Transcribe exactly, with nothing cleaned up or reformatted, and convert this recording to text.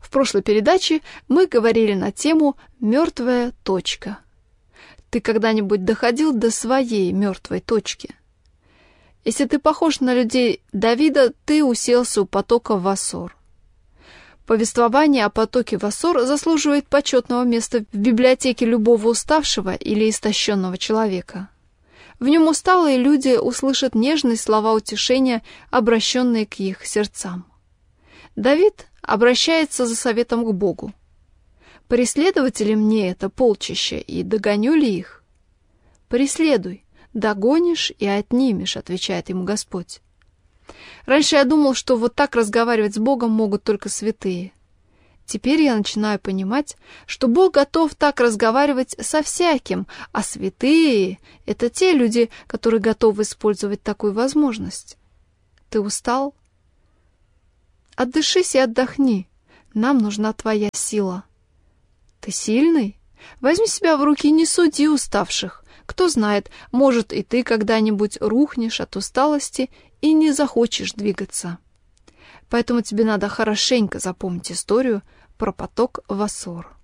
В прошлой передаче мы говорили на тему «Мертвая точка». Ты когда-нибудь доходил до своей мертвой точки? Если ты похож на людей Давида, ты уселся у потока Вассор. Повествование о потоке Вассор заслуживает почетного места в библиотеке любого уставшего или истощенного человека. В нем усталые люди услышат нежные слова утешения, обращенные к их сердцам. Давид обращается за советом к Богу. «Преследовать ли мне это полчище, и догоню ли их?» «Преследуй, догонишь и отнимешь», — отвечает ему Господь. Раньше я думал, что вот так разговаривать с Богом могут только святые. Теперь я начинаю понимать, что Бог готов так разговаривать со всяким, а святые — это те люди, которые готовы использовать такую возможность. Ты устал? Отдышись и отдохни. Нам нужна твоя сила. Ты сильный? Возьми себя в руки и не суди уставших. Кто знает, может, и ты когда-нибудь рухнешь от усталости и не захочешь двигаться. Поэтому тебе надо хорошенько запомнить историю про поток Вассор.